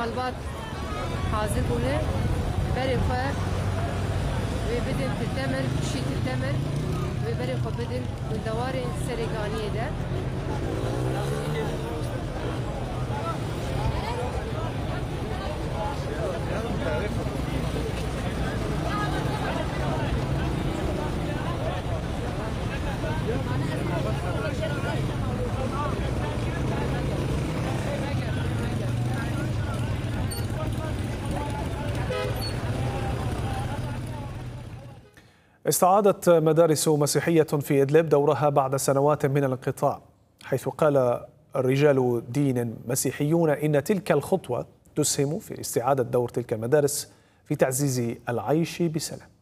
malbat hazır bunu berikwe ve bedin tetemel şi tetemel ve berikwe bedin davarın sereganiye de استعادت مدارس مسيحية في إدلب دورها بعد سنوات من الانقطاع، حيث قال رجال دين مسيحيون إن تلك الخطوة تسهم في استعادة دور تلك المدارس في تعزيز العيش بسلام.